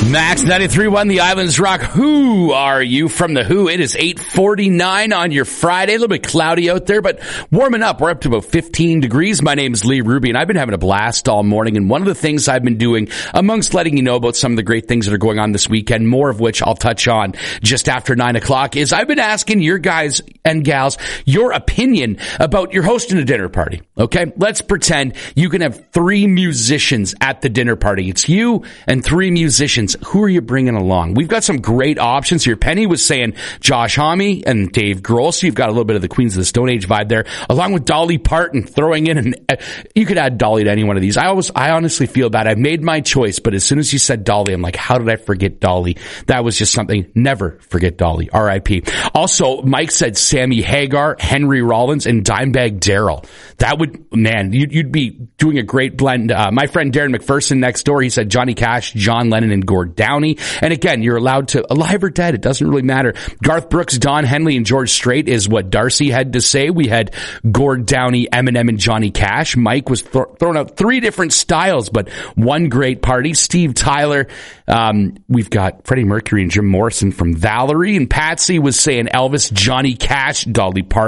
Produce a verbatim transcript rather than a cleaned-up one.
Max ninety-three point one, the Islands Rock. Who are you from the Who? It is eight forty-nine on your Friday. A little bit cloudy out there, but warming up. We're up to about fifteen degrees. My name is Lee Ruby, and I've been having a blast all morning. And one of the things I've been doing, amongst letting you know about some of the great things that are going on this weekend, more of which I'll touch on just after nine o'clock, is I've been asking your guys and gals your opinion about your hosting a dinner party. Okay? Let's pretend you can have three musicians at the dinner party. It's you and three musicians. Who are you bringing along? We've got some great options here. Penny was saying Josh Homme and Dave Grohl, so you've got a little bit of the Queens of the Stone Age vibe there, along with Dolly Parton throwing in, and uh, you could add Dolly to any one of these. I always, I honestly feel bad. I've made my choice, but as soon as you said Dolly, I'm like, how did I forget Dolly? That was just something. Never forget Dolly. R I P. Also, Mike said Sammy Hagar, Henry Rollins, and Dimebag Darrell. That would, man, you'd, you'd be doing a great blend. Uh, my friend Darren McPherson next door, he said Johnny Cash, John Lennon, and Gord Downey. And again, you're allowed to, alive or dead, it doesn't really matter. Garth Brooks, Don Henley, and George Strait is what Darcy had to say. We had Gord Downey, Eminem, and Johnny Cash. Mike was th- throwing out three different styles, but one great party. Steve Tyler. Um, we've got Freddie Mercury and Jim Morrison from Valerie. And Patsy was saying Elvis, Johnny Cash, Dolly Parton.